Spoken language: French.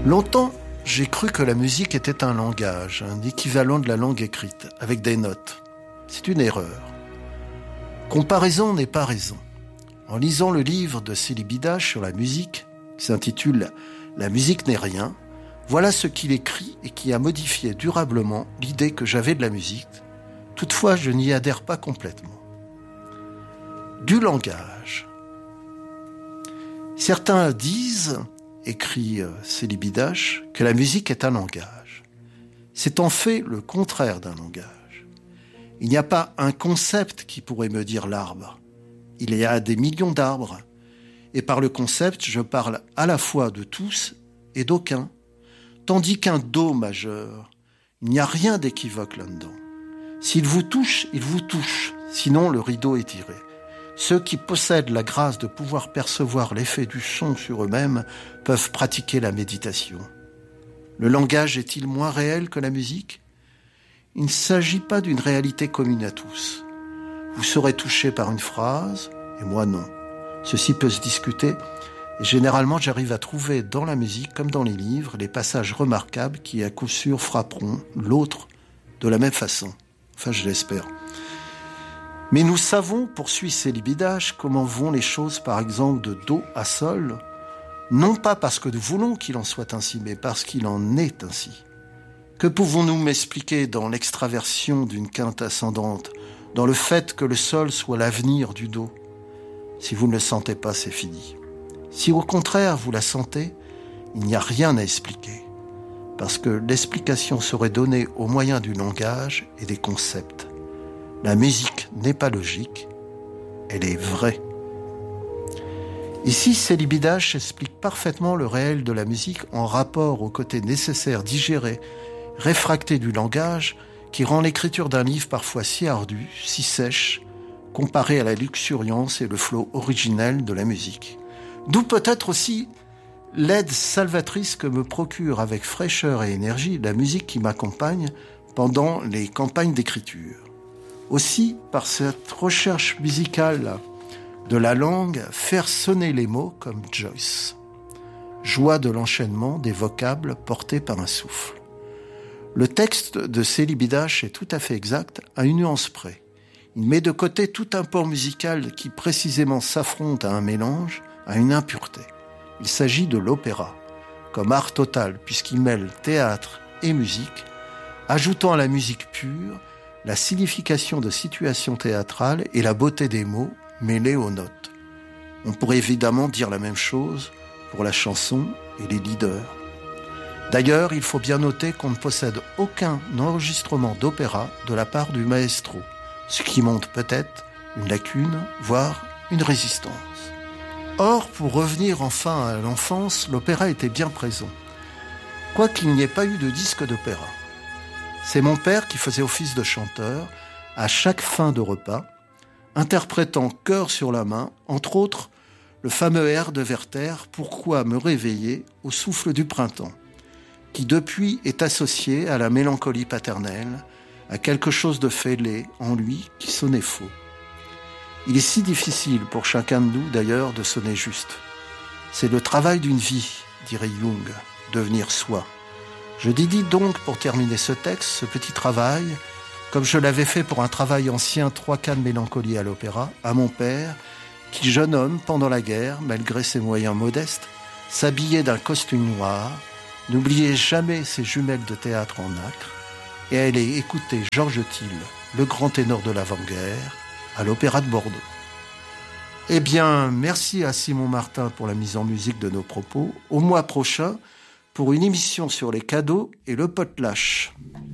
Longtemps, j'ai cru que la musique était un langage, un équivalent de la langue écrite, avec des notes. C'est une erreur. Comparaison n'est pas raison. En lisant le livre de Célibidache sur la musique, qui s'intitule « La musique n'est rien », voilà ce qu'il écrit et qui a modifié durablement l'idée que j'avais de la musique. Toutefois, je n'y adhère pas complètement. Du langage. Certains disent, écrit Célibidache, que la musique est un langage. C'est en fait le contraire d'un langage. Il n'y a pas un concept qui pourrait me dire l'arbre. Il y a des millions d'arbres. Et par le concept, je parle à la fois de tous et d'aucun. Tandis qu'un do majeur, il n'y a rien d'équivoque là-dedans. S'il vous touche, il vous touche. Sinon, le rideau est tiré. Ceux qui possèdent la grâce de pouvoir percevoir l'effet du son sur eux-mêmes peuvent pratiquer la méditation. Le langage est-il moins réel que la musique ? Il ne s'agit pas d'une réalité commune à tous. Vous serez touché par une phrase, et moi non. Ceci peut se discuter, et généralement j'arrive à trouver dans la musique, comme dans les livres, les passages remarquables qui à coup sûr frapperont l'autre de la même façon. Enfin, je l'espère. Mais nous savons, poursuit Célibidache, comment vont les choses, par exemple, de do à sol, non pas parce que nous voulons qu'il en soit ainsi, mais parce qu'il en est ainsi. Que pouvons-nous m'expliquer dans l'extraversion d'une quinte ascendante, dans le fait que le sol soit l'avenir du do ? Si vous ne le sentez pas, c'est fini. Si au contraire vous la sentez, il n'y a rien à expliquer, parce que l'explication serait donnée au moyen du langage et des concepts. La musique n'est pas logique, elle est vraie. Ici, Célibidache explique parfaitement le réel de la musique en rapport au côté nécessaire, digéré, réfracté du langage, qui rend l'écriture d'un livre parfois si ardue, si sèche, comparée à la luxuriance et le flot originel de la musique. D'où peut-être aussi l'aide salvatrice que me procure avec fraîcheur et énergie la musique qui m'accompagne pendant les campagnes d'écriture. Aussi, par cette recherche musicale de la langue, faire sonner les mots comme Joyce. Joie de l'enchaînement des vocables portés par un souffle. Le texte de Célibidache est tout à fait exact, à une nuance près. Il met de côté tout un port musical qui précisément s'affronte à un mélange, à une impureté. Il s'agit de l'opéra, comme art total, puisqu'il mêle théâtre et musique, ajoutant à la musique pure la signification de situations théâtrales et la beauté des mots mêlés aux notes. On pourrait évidemment dire la même chose pour la chanson et les leaders. D'ailleurs, il faut bien noter qu'on ne possède aucun enregistrement d'opéra de la part du maestro, ce qui montre peut-être une lacune, voire une résistance. Or, pour revenir enfin à l'enfance, l'opéra était bien présent, quoiqu'il n'y ait pas eu de disque d'opéra. C'est mon père qui faisait office de chanteur à chaque fin de repas, interprétant cœur sur la main, entre autres, le fameux air de Werther « Pourquoi me réveiller au souffle du printemps ?» qui depuis est associé à la mélancolie paternelle, à quelque chose de fêlé en lui qui sonnait faux. Il est si difficile pour chacun de nous d'ailleurs de sonner juste. C'est le travail d'une vie, dirait Jung, devenir soi. Je dédie donc pour terminer ce texte, ce petit travail, comme je l'avais fait pour un travail ancien 3 cas de mélancolie à l'opéra, à mon père, qui jeune homme pendant la guerre, malgré ses moyens modestes, s'habillait d'un costume noir, n'oubliait jamais ses jumelles de théâtre en nacre, et allait écouter Georges Thill, le grand ténor de l'avant-guerre, à l'Opéra de Bordeaux. Eh bien, merci à Simon Martin pour la mise en musique de nos propos. Au mois prochain, pour une émission sur les cadeaux et le potlatch.